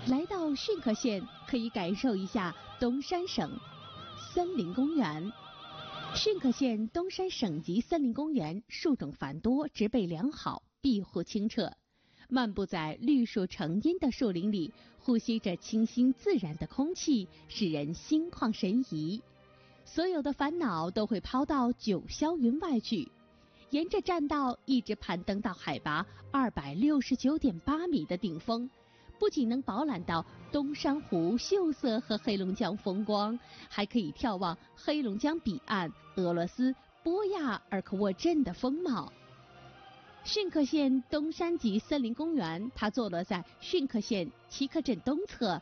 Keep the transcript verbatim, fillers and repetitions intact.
来到逊克县，可以感受一下东山省森林公园。逊克县东山省级森林公园树种繁多，植被良好，庇护清澈。漫步在绿树成荫的树林里，呼吸着清新自然的空气，使人心旷神怡。所有的烦恼都会抛到九霄云外去。沿着栈道一直攀登到海拔二百六十九点八米的顶峰，不仅能饱览到东山湖秀色和黑龙江风光，还可以眺望黑龙江彼岸俄罗斯波亚尔科沃镇的风貌。逊克县东山级森林公园，它坐落在逊克县齐克镇东侧